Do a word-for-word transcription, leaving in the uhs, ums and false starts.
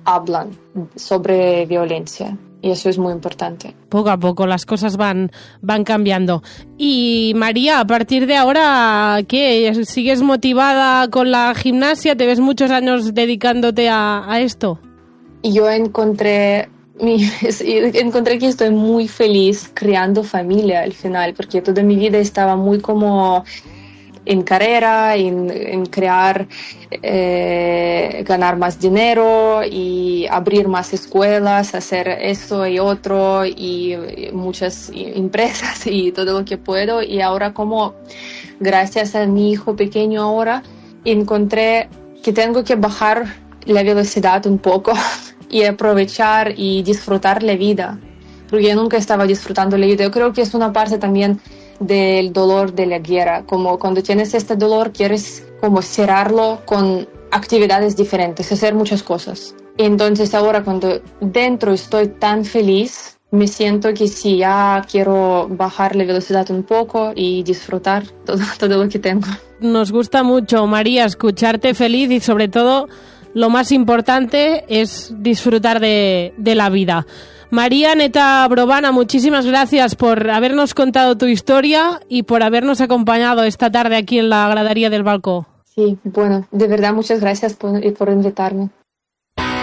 hablan sobre violencia. Y eso es muy importante. Poco a poco las cosas van, van cambiando. Y María, a partir de ahora, ¿qué? ¿Sigues motivada con la gimnasia? ¿Te ves muchos años dedicándote a, a esto? Yo encontré, mi, encontré que estoy muy feliz creando familia al final, porque toda mi vida estaba muy como en carrera, en, en crear, eh, ganar más dinero y abrir más escuelas, hacer esto y otro y, y muchas empresas y todo lo que puedo. Y ahora como gracias a mi hijo pequeño ahora encontré que tengo que bajar la velocidad un poco y aprovechar y disfrutar la vida, porque yo nunca estaba disfrutando la vida. Yo creo que es una parte también del dolor de la guerra, como cuando tienes este dolor quieres como cerrarlo con actividades diferentes, hacer muchas cosas. Entonces ahora cuando dentro estoy tan feliz, me siento que sí, ya quiero bajar la velocidad un poco y disfrutar todo, todo lo que tengo. Nos gusta mucho, María, escucharte feliz y sobre todo lo más importante es disfrutar de, de la vida. María Neta Brovana, muchísimas gracias por habernos contado tu historia y por habernos acompañado esta tarde aquí en la gradería del Balcó. Sí, bueno, de verdad muchas gracias por, por invitarme.